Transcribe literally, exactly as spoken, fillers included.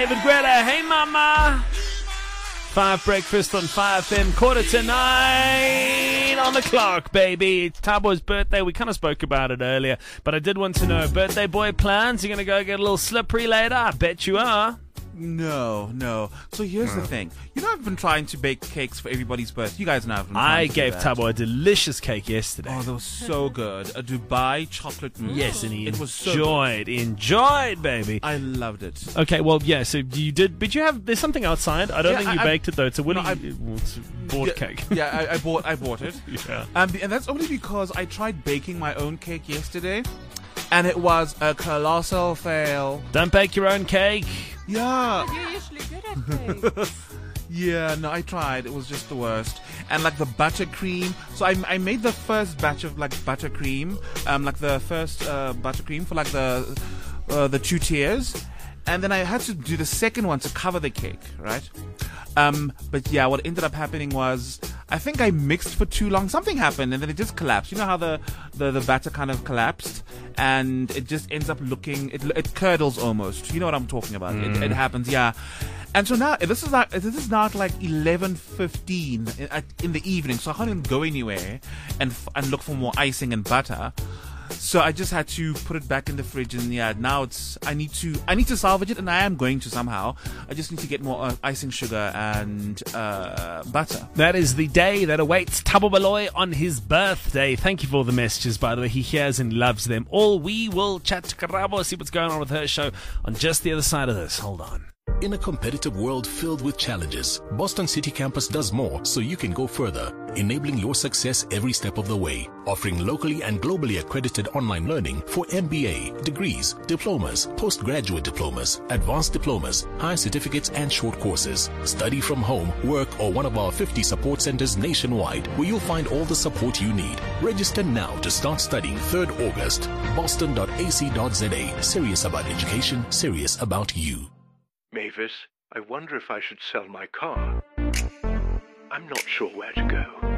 David Guetta, hey mama. Five Breakfast on five F M, quarter to nine on the clock, baby. It's Tabo's birthday. We kind of spoke about it earlier, but I did want to know, birthday boy plans? You going to go get a little slippery later? I bet you are. No, no. So here's the thing. You know, I've been trying to bake cakes for everybody's birthday. You guys know I've been trying I to gave do that. Tabo a delicious cake yesterday. Oh, that was so good. A Dubai chocolate mousse. Yes, and he it was so enjoyed, enjoyed, baby. good. I loved it. Okay, well, yeah, so you did, but you have, there's something outside. I don't Yeah, think you I- baked it, though. It's a Willy No, I- well, it's a board yeah, cake. yeah, I, I bought I bought it. Yeah. Um, and that's only because I tried baking my own cake yesterday, and it was a colossal fail. Don't bake your own cake. Yeah. You're usually good at cakes. Yeah, no, I tried. It was just the worst. And like the buttercream. So I, I made the first batch of like buttercream, um, like the first uh, buttercream for like the uh, the two tiers, and then I had to do the second one to cover the cake, right? Um, but yeah, what ended up happening was I think I mixed for too long. Something happened, and then it just collapsed. You know how the the, the batter kind of collapsed, and it just ends up looking it it curdles almost. You know what I'm talking about? Mm. It, it happens, yeah. And so now this is like this is now at like eleven fifteen in, in the evening, so I can't even go anywhere and f- and look for more icing and butter. So I just had to put it back in the fridge, and yeah, now it's I need to I need to salvage it, and I am going to somehow. I just need to get more uh, icing sugar and uh, butter. That is the day that awaits Thabo Baloyi on his birthday. Thank you for all the messages, by the way. He hears and loves them all. We will chat to Karabo, see what's going on with her show on just the other side of this. Hold on. In a competitive world filled with challenges, Boston City Campus does more so you can go further, enabling your success every step of the way, offering locally and globally accredited online learning for M B A, degrees, diplomas, postgraduate diplomas, advanced diplomas, higher certificates and short courses. Study from home, work, or one of our fifty support centers nationwide where you'll find all the support you need. Register now to start studying third August. boston dot a c dot z a. Serious about education, serious about you. Mavis, I wonder if I should sell my car. I'm not sure where to go.